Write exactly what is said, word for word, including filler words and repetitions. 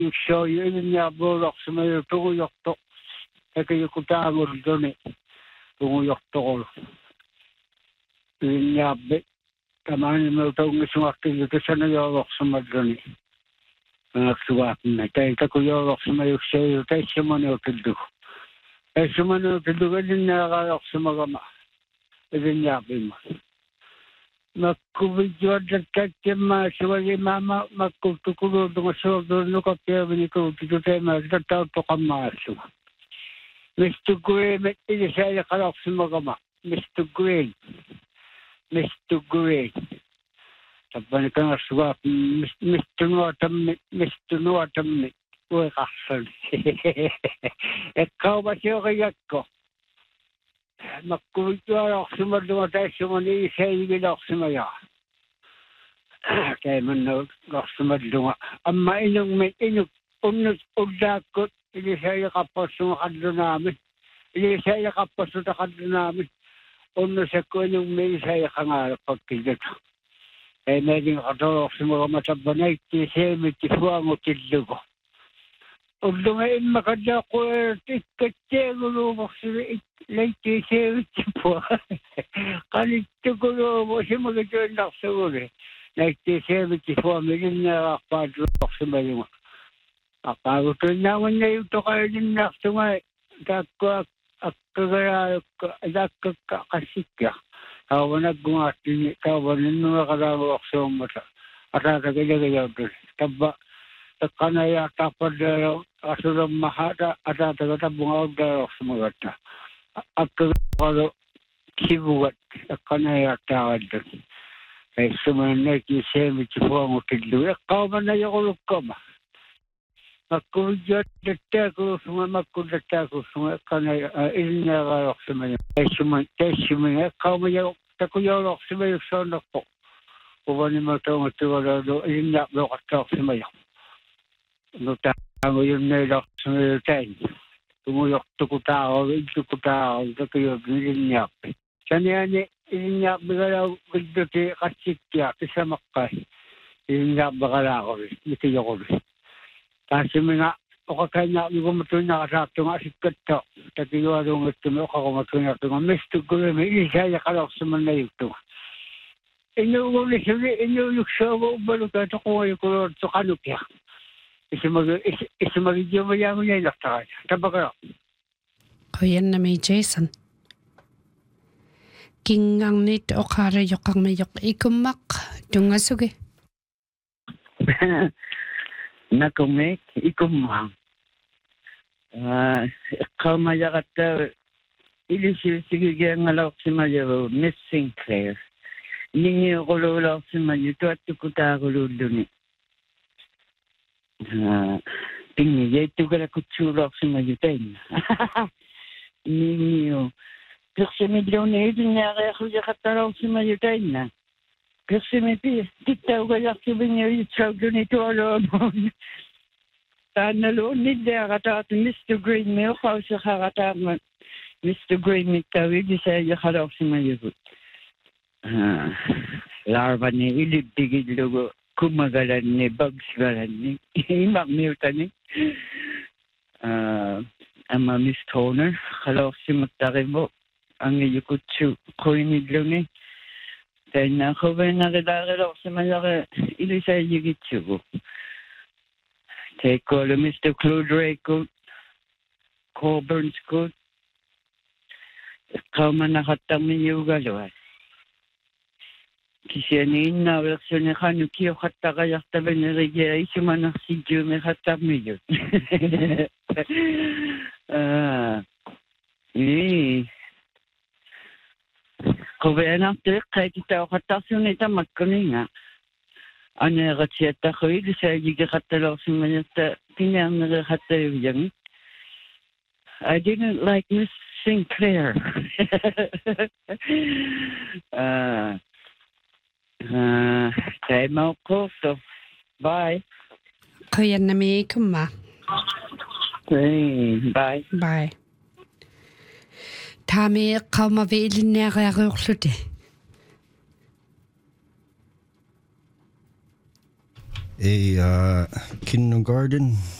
show you in your block, some of your two your top. Take you could have done it. To your tall. In your bit, come on, no tongue is working. You can send your lock some of journey. And to what I take your lock some of your say, you take some money to do. There's some money to do it in your lock some of them. In your beam. Makuvijuada kake maswali mama makutukuru dungoso no kapia viniku tutute mazata to kamasu. Mister Green it is a kalaf simagama. Mister Green. Mister Green. Tabanika swap Mister Norton Mister Norton we kasal. Ikaw ba siya kayako? Makuvijuada simar dungoso simani say gilak simaya. Kaya man no simar dunga. Amma inong may inong unus udakot. Ili saya kapos ng kadlo namin. Ili saya kapos ng kadlo namin. Uno sa ko yung may saya ka nga pagkilit. Eh, medyo katulog sa mga matabanay, tisay, may tifuang o tidlo ko. Ulo ngayon makadya ko, tikatya, gulubok sila, lay tisay, may tifuang. Kanito gulubok siya magiging nakasaguli. Lay tisay, may tifuang, may nakakadlok sa mga. Ako ko naman na yung kayo din na sumay. Kako at kagaya ako kasikya. Kawan nagbumatin, kawan nung nakalawa sa mata. At natagay-gaya doon. Taba, kanaya tapad asulang mahata at natagay-bungaw daw sa mga ta. At kagaya kibugat at kanaya tawad doon. Kaya sumanay kisemi kipuang utidlo. Kawan na yung ulog ka ma. Makuja detaku semua makuja detaku semua kerana ini negara semua. Semua semua kau punya taku yang semua sana kok. Bukan macam itu ada ini nak berkata semua. Nota kamu yang negara semua lain. Kamu yang taku tahu itu tahu taku yang ini apa. Jadi ini nak berada berdiri kasih dia bisa makai. Ini nak berada kau itu yang kau. Kasi mga o kanya ni gumatunya sa tunga sikto takiwa dong ito mo ko gumatunya tunga Mister Green may isa ya kalok sa man ito inyo mo ni sili inyo yung show balo ka to ko ko to kanupya isi mag isi mag yo ya mo ya nakta tabaka ko yan na may Jason kingang nit o kara yokang mayok ikumak tunga sugi Nakumek ikumang. Kau maya kata ilisi sige ngalok si mayo Miss Sinclair. Ningi ko lok si mayo to at kuta ko luni. Tingi yetu kala kutsulok si mayo ten. Ningi yo. Kasi medyo na ito niya kaya ko kata lok si mayo ten na. Kasi may titaw kaya sabihin niya yung tawag nito alon. Tanalo, hindi kata at Mister Green may ukaw sa kakata Mister Green may tawag di sa iyo kalaw si Mayabot. Larva ni ilibdigid lugo kumagalan ni bugs galan ni imak miutan ni. Ama Miss Toner, kalaw si Magtaribo ang iyukutsu ko inidlo ni. Kaya na ako ba nakilala sa malaki ilo sa yugitsu. Take all of Mister Claude ko, Coburn's ko. Ikaw man nakatami yung galawan. Kasi anin na waksyon na kanukiyo katakayak tabi na rigya iso man ang sidyo may katami yun. Ah, eh. Kau benar tu kai kita kata sini kita makan ni. Ane kata kita kau itu saya juga kata lalu semuanya tak tinggal nak kata yang. I didn't like Miss Sinclair. Ah, ah, saya mau kau so bye. Kau yang nama ikuma. Bye. Bye. Tami kauma veilin nærerørlute. a uh, kindergarten